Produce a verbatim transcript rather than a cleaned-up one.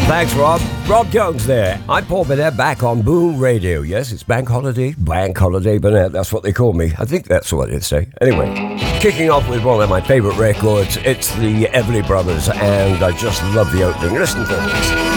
Thanks, Rob. Rob Jones there. I'm Paul Burnett, back on Boom Radio. Yes, it's Bank Holiday. Bank Holiday Burnett, that's what they call me. I think that's what they say. Anyway, kicking off with one of my favourite records. It's the Everly Brothers, and I just love the opening. Listen to this.